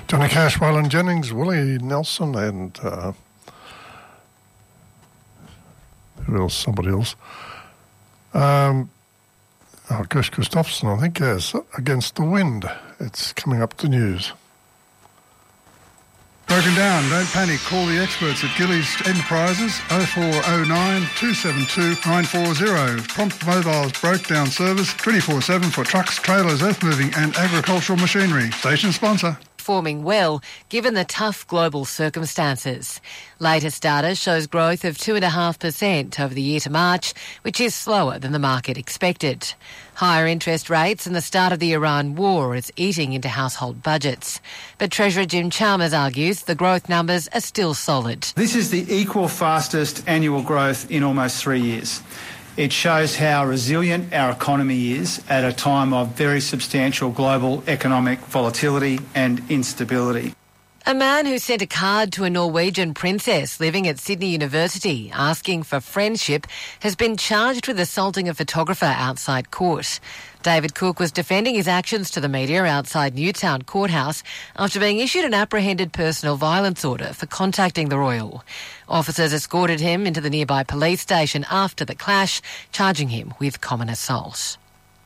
Johnny Cash, Waylon Jennings, Willie Nelson, and who else? Somebody else. Gus Gustafsson, I think, yes, Against the Wind. It's coming up to news. Broken down, don't panic. Call the experts at Gillies Enterprises 0409 272 940. Prompt Mobile's broke down service 24/7 for trucks, trailers, earth moving and agricultural machinery. Station sponsor. Performing well given the tough global circumstances. Latest data shows growth of 2.5% over the year to March, which is slower than the market expected. Higher interest rates and the start of the Iran war is eating into household budgets. But Treasurer Jim Chalmers argues the growth numbers are still solid. This is the equal fastest annual growth in almost 3 years. It shows how resilient our economy is at a time of very substantial global economic volatility and instability. A man who sent a card to a Norwegian princess living at Sydney University asking for friendship has been charged with assaulting a photographer outside court. David Cook was defending his actions to the media outside Newtown Courthouse after being issued an apprehended personal violence order for contacting the Royal. Officers escorted him into the nearby police station after the clash, charging him with common assault.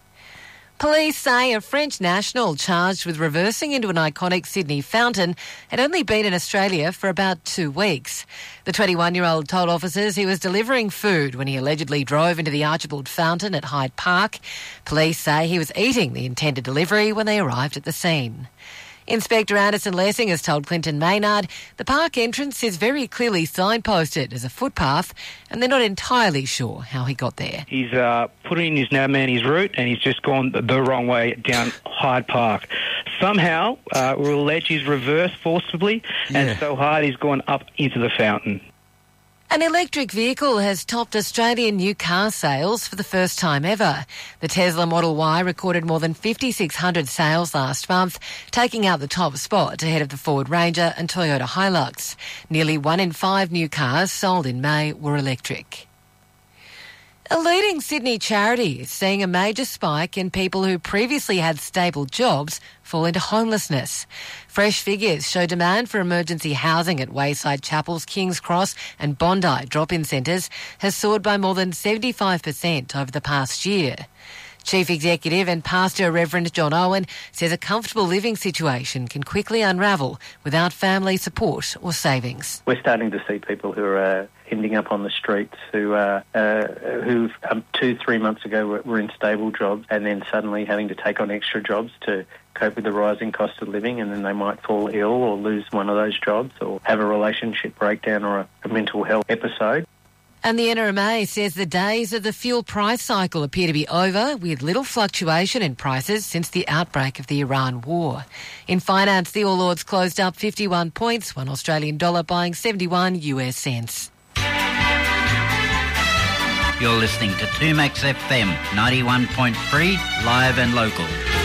Police say a French national charged with reversing into an iconic Sydney fountain had only been in Australia for about 2 weeks. The 21-year-old told officers he was delivering food when he allegedly drove into the Archibald Fountain at Hyde Park. Police say he was eating the intended delivery when they arrived at the scene. Inspector Anderson Lessing has told Clinton Maynard the park entrance is very clearly signposted as a footpath and they're not entirely sure how he got there. He's put in his navman his route and he's just gone the wrong way down Hyde Park. Somehow, we'll allege he's reversed forcibly and so hard he's gone up into the fountain. An electric vehicle has topped Australian new car sales for the first time ever. The Tesla Model Y recorded more than 5,600 sales last month, taking out the top spot ahead of the Ford Ranger and Toyota Hilux. Nearly 1 in 5 new cars sold in May were electric. A leading Sydney charity is seeing a major spike in people who previously had stable jobs fall into homelessness. Fresh figures show demand for emergency housing at Wayside Chapel's King's Cross and Bondi drop-in centres has soared by more than 75% over the past year. Chief Executive and Pastor Reverend John Owen says a comfortable living situation can quickly unravel without family support or savings. We're starting to see people who are ending up on the streets who 2-3 months ago were in stable jobs and then suddenly having to take on extra jobs to cope with the rising cost of living, and then they might fall ill or lose one of those jobs or have a relationship breakdown or a mental health episode. And the NRMA says the days of the fuel price cycle appear to be over, with little fluctuation in prices since the outbreak of the Iran war. In finance, the All Ords closed up 51 points, one Australian dollar buying 71 US cents. You're listening to 2Max FM 91.3, live and local.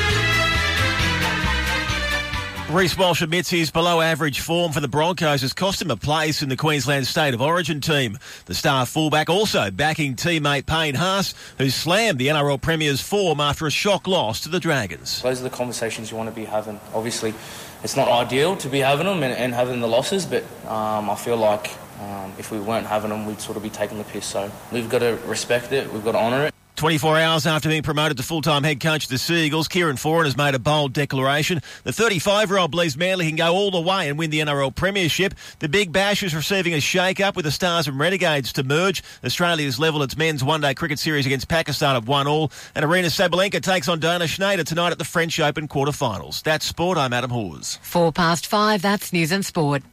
Reece Walsh admits his below-average form for the Broncos has cost him a place in the Queensland State of Origin team. The star fullback also backing teammate Payne Haas, who slammed the NRL Premier's form after a shock loss to the Dragons. Those are the conversations you want to be having. Obviously, it's not ideal to be having them and having the losses, but I feel like if we weren't having them, we'd sort of be taking the piss. So we've got to respect it, we've got to honour it. 24 hours after being promoted to full-time head coach of the Seagulls, Kieran Foran has made a bold declaration. The 35-year-old believes Manly can go all the way and win the NRL Premiership. The Big Bash is receiving a shake-up with the Stars and Renegades to merge. Australia's level its men's one-day cricket series against Pakistan at 1-1. And Arena Sabalenka takes on Dana Schneider tonight at the French Open quarterfinals. That's sport. I'm Adam Hawes. 5:04, that's News and Sport.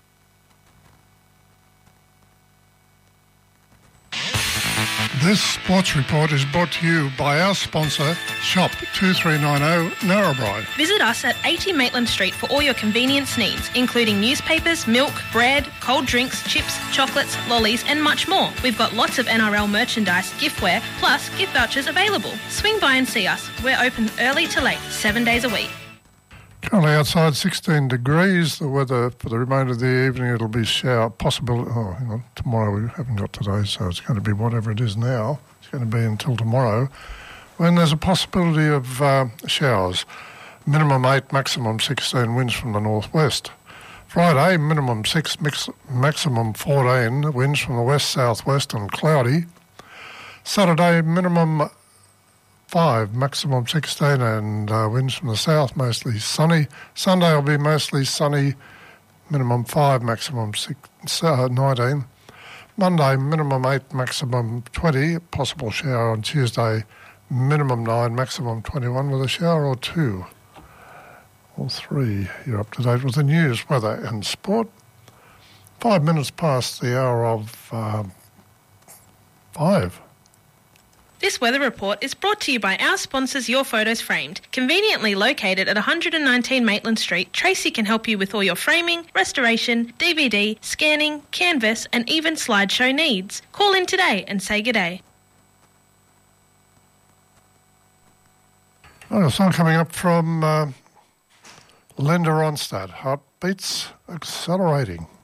This sports report is brought to you by our sponsor, Shop 2390 Narrabri. Visit us at 80 Maitland Street for all your convenience needs, including newspapers, milk, bread, cold drinks, chips, chocolates, lollies and much more. We've got lots of NRL merchandise, giftware, plus gift vouchers available. Swing by and see us. We're open early to late, 7 days a week. Currently outside 16 degrees. The weather for the remainder of the evening, it'll be shower possible. Oh, hang on. Tomorrow we haven't got today, so it's going to be whatever it is now. It's going to be until tomorrow when there's a possibility of showers. minimum 8, maximum 16, winds from the northwest. Friday, minimum 6, maximum 14, winds from the west-southwest and cloudy. Saturday, minimum 5, maximum 16, and winds from the south, mostly sunny. Sunday will be mostly sunny, minimum 5, maximum 19. Monday, minimum 8, maximum 20, possible shower on Tuesday, minimum 9, maximum 21 with a shower or 2. All 3. You're up to date with the news, weather and sport. 5 minutes past the hour of 5. This weather report is brought to you by our sponsors Your Photos Framed. Conveniently located at 119 Maitland Street, Tracy can help you with all your framing, restoration, DVD, scanning, canvas and even slideshow needs. Call in today and say g'day. A song coming up from Linda Ronstadt, Heartbeats Accelerating.